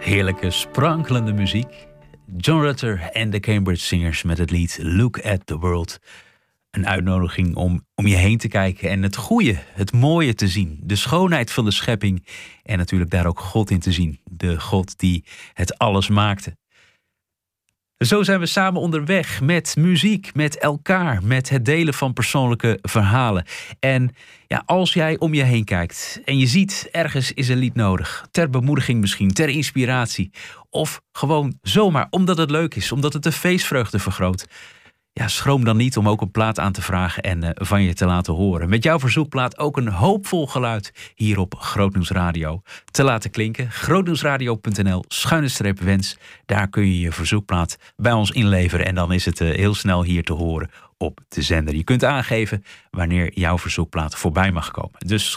Heerlijke, sprankelende muziek. John Rutter en de Cambridge Singers met het lied Look at the World. Een uitnodiging om je heen te kijken en het goede, het mooie te zien. De schoonheid van de schepping en natuurlijk daar ook God in te zien. De God die het alles maakte. Zo zijn we samen onderweg met muziek, met elkaar, met het delen van persoonlijke verhalen. En ja, als jij om je heen kijkt en je ziet ergens is een lied nodig, ter bemoediging misschien, ter inspiratie, of gewoon zomaar omdat het leuk is, omdat het de feestvreugde vergroot. Ja, schroom dan niet om ook een plaat aan te vragen en van je te laten horen. Met jouw verzoekplaat ook een hoopvol geluid hier op Grootnieuws Radio te laten klinken. Grootnieuwsradio.nl/wens. Daar kun je je verzoekplaat bij ons inleveren en dan is het heel snel hier te horen op de zender. Je kunt aangeven wanneer jouw verzoekplaat voorbij mag komen. Dus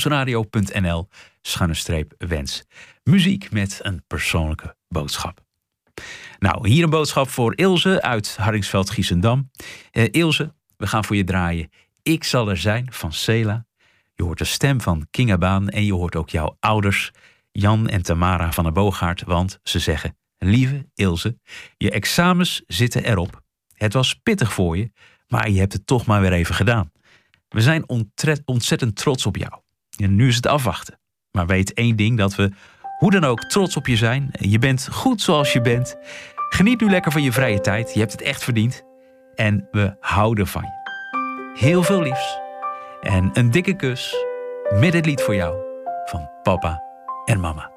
grootnieuwsradio.nl/wens. Muziek met een persoonlijke boodschap. Nou, hier een boodschap voor Ilse uit Hardingsveld-Giessendam. Ilse, we gaan voor je draaien. Ik zal er zijn van Sela. Je hoort de stem van Kinga Baan en je hoort ook jouw ouders, Jan en Tamara van der Boogaard. Want ze zeggen, lieve Ilse, je examens zitten erop. Het was pittig voor je, maar je hebt het toch maar weer even gedaan. We zijn ontzettend trots op jou. En nu is het afwachten. Maar weet één ding, dat we hoe dan ook trots op je zijn. Je bent goed zoals je bent. Geniet nu lekker van je vrije tijd. Je hebt het echt verdiend. En we houden van je. Heel veel liefs. En een dikke kus met het lied voor jou van papa en mama.